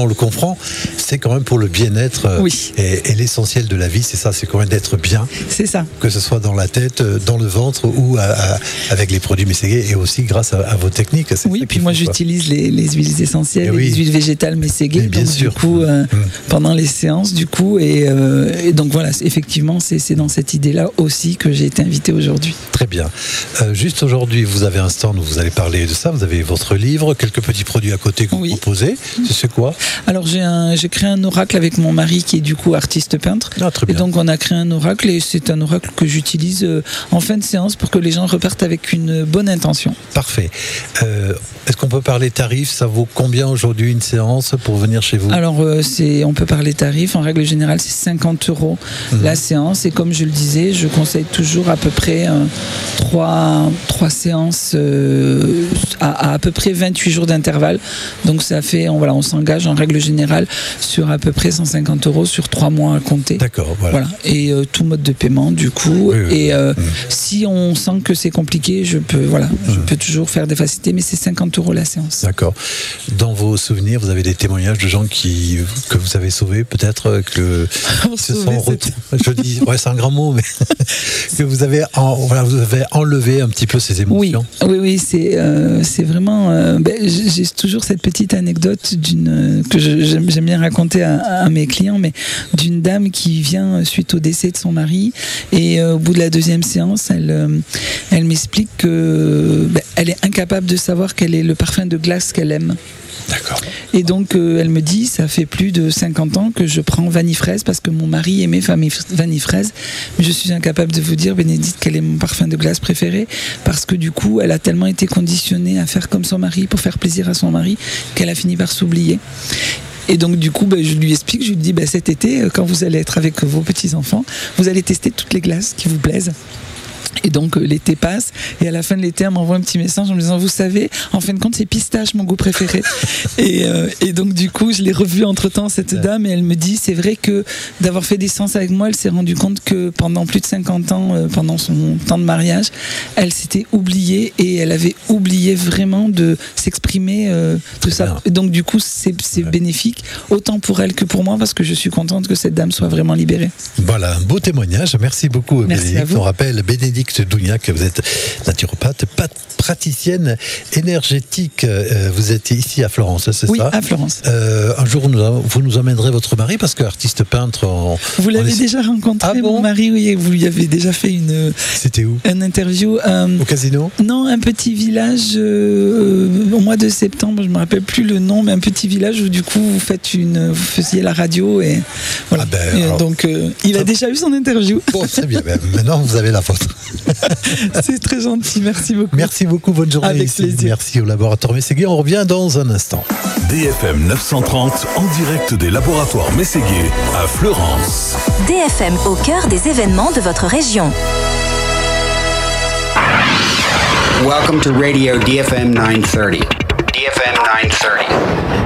on le comprend, c'est quand même pour le bien-être et l'essentiel de la vie, c'est ça, c'est quand même d'être bien. C'est ça. Que ce soit dans la tête, dans le ventre ou avec les produits Mességué et aussi grâce à vos techniques. Oui, et puis moi j'utilise les huiles essentielles, les huiles végétales Mességué, bien sûr. Du coup, pendant les séances, du coup, et donc voilà, effectivement, c'est dans cette idée-là aussi que j'ai été invitée aujourd'hui. Très bien. Juste aujourd'hui, vous avez un stand où vous allez parler de ça, vous avez votre livre, quelques petits produits à côté que vous proposez. C'est quoi? Alors j'ai créé un oracle avec mon mari qui est du coup artiste peintre. Très bien. Et donc on a créé un oracle et c'est un oracle que j'utilise en fin de séance pour que les gens repartent avec une bonne intention. Parfait. Est-ce qu'on peut parler tarifs? Ça vaut combien aujourd'hui une séance pour venir chez vous? Alors on peut parler tarifs. En règle générale, c'est 50 € la séance. Et comme je le disais, je conseille toujours à peu près 3 séances à peu près 28 jours d'intervalle. Donc ça fait, on s'engage en règle générale sur à peu près 150 € sur 3 mois à compter. D'accord, voilà. Et tout mode de paiement du coup. Si on sent que c'est compliqué, je peux toujours faire des facilités, mais c'est 50 € la séance. D'accord. Dans vos souvenirs, vous avez des témoignages de gens que vous avez sauvés, peut-être que je dis, c'est un grand mot, mais que vous avez enlevé un petit peu ces émotions. Oui, c'est vraiment. J'ai toujours cette petite anecdote que j'aime bien raconter à mes clients, mais d'une dame qui vient suite au décès de son mari et au bout de la deuxième séance, elle m'explique que elle est incapable de savoir quel est le parfum de glace qu'elle aime. D'accord. Et donc elle me dit, ça fait plus de 50 ans que je prends vanille fraise parce que mon mari aimait vanille fraise, mais je suis incapable de vous dire, Bénédicte, quel est mon parfum de glace préféré, parce que du coup elle a tellement été conditionnée à faire comme son mari pour faire plaisir à son mari qu'elle a fini par s'oublier. Et donc du coup je lui explique, je lui dis cet été quand vous allez être avec vos petits-enfants, vous allez tester toutes les glaces qui vous plaisent. Et donc l'été passe et à la fin de l'été elle m'envoie un petit message en me disant, vous savez, en fin de compte c'est pistache mon goût préféré. et donc du coup je l'ai revue entre temps cette dame et elle me dit, c'est vrai que d'avoir fait des séances avec moi, elle s'est rendue compte que pendant plus de 50 ans, pendant son temps de mariage, elle s'était oubliée et elle avait oublié vraiment de s'exprimer de ça. Et donc du coup c'est bénéfique autant pour elle que pour moi, parce que je suis contente que cette dame soit vraiment libérée. Voilà, un beau témoignage. Merci beaucoup. Merci Bénédicte. On rappelle Bénédicte Dougnac, vous êtes naturopathe, praticienne énergétique. Vous êtes ici à Florence, c'est ça? Oui, à Florence. Un jour, vous nous emmènerez votre mari, parce qu'artiste peintre... Vous l'avez déjà rencontré, mon mari, oui, vous lui avez déjà fait C'était où? Une interview. Au casino? Non, un petit village au mois de septembre, je ne me rappelle plus le nom, mais un petit village où du coup vous faisiez la radio et voilà. Donc il a déjà eu son interview. Bon, c'est bien, maintenant vous avez la vôtre. C'est très gentil, merci beaucoup. Merci beaucoup, bonne journée. Avec plaisir. Merci au laboratoire Mességué, on revient dans un instant. DFM 930 en direct des laboratoires Mességué à Fleurance. DFM au cœur des événements de votre région. Welcome to Radio DFM 930. DFM 930.